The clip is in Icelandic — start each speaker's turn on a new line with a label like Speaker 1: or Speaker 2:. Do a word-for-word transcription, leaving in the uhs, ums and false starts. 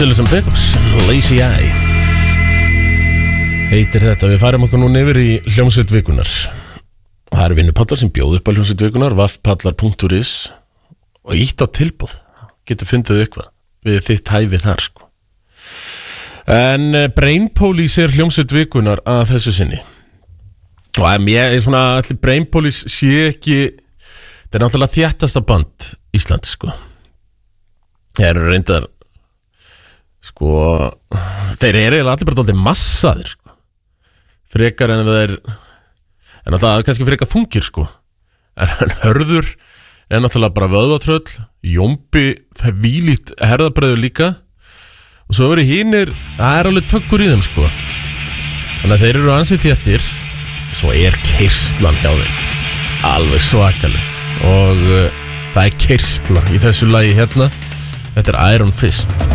Speaker 1: Marcellus and Jacobs, Lazy Eye heitir þetta. Við færum okkur núna yfir í hljómsveit vikunar. Það eru vinnupallar sem bjóð upp á hljómsveit vikunar, vaffpallar punktur is, og ítt á tilboð. Getur fundið eitthvað við þitt hæfi þar, sko. En Brain Police er hljómsveit vikunar að þessu sinni. Og að mér er svona, allir Brain Police sé ekki, þetta er náttúrulega þéttasta band Íslands, sko. Það eru reyndar, sko, þeir eru allir bara dálítið massaðir, sko. Frekar en þeir, en náttúrulega kannski frekar þungir, sko. En Hörður er náttúrulega bara vöðvatröll, Jómbi, það er vílít herðabræður líka. Og svo eru hinir, það er alveg tökkur í þeim, sko. Þannig að þeir eru ansið þéttir. Svo er keyrslan hjá þeim alveg svakaleg. Og uh, það er keyrsla í þessu lagi hérna. Þetta er Iron Fist.